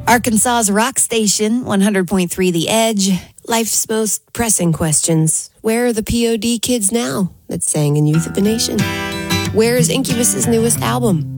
Arkansas's rock station, 100.3 The Edge. Life's most pressing questions. Where are the POD kids now that sang in Youth of a Nation? Where is Incubus's newest album?